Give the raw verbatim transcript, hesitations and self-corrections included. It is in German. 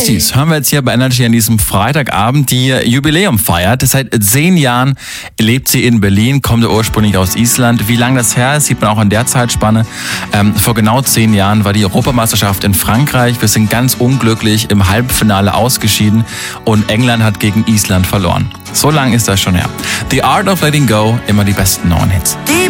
Ghosties hören wir jetzt hier bei Energy an diesem Freitagabend, die Jubiläum feiert. Seit zehn Jahren lebt sie in Berlin, kommt ursprünglich aus Island. Wie lange das her ist, sieht man auch in der Zeitspanne. Ähm, vor genau zehn Jahren war die Europameisterschaft in Frankreich. Wir sind ganz unglücklich im Halbfinale ausgeschieden und England hat gegen Island verloren. So lang ist das schon her. The Art of Letting Go, immer die besten neuen Hits. Die